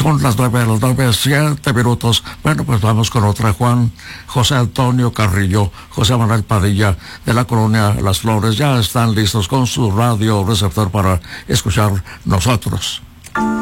Son las 9:07. Bueno, pues vamos con otra. Juan José Antonio Carrillo, José Manuel Padilla, de la colonia Las Flores, ya están listos con su radio receptor para escuchar nosotros.